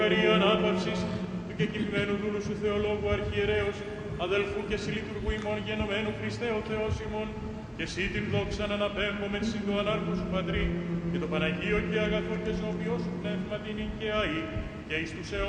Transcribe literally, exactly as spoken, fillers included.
Ανάπαυσης του κεκοιμημένου δούλου σου Θεολόγου Αρχιερέως, αδελφού και συλλειτουργού ημών γενομένου Χριστέ ο Θεός ημών, και εσύ την δόξα να αναπέμπω με τη συντοανάρχου σου Πατρί, και το Παναγίο και αγαθό και ζωοποιό σου πνεύμα την οικαιαή, και εις τους αιώνας